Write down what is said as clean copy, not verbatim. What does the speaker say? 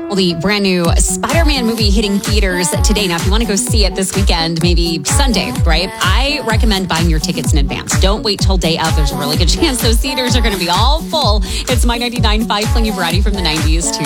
Well, the brand new Spider-Man movie hitting theaters today. Now, if you want to go see it this weekend, maybe Sunday, right? I recommend buying your tickets in advance. Don't wait till day of. There's a really good chance those theaters are going to be all full. It's My 99.5 playing you variety from the 90s to